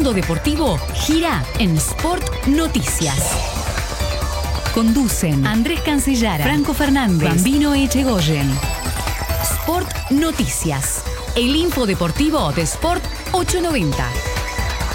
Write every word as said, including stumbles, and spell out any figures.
mundo deportivo gira en Sport Noticias. Conducen Andrés Cancellara, Franco Fernández, Bambino Echegoyen. Sport Noticias, el infodeportivo de Sport ochocientos noventa.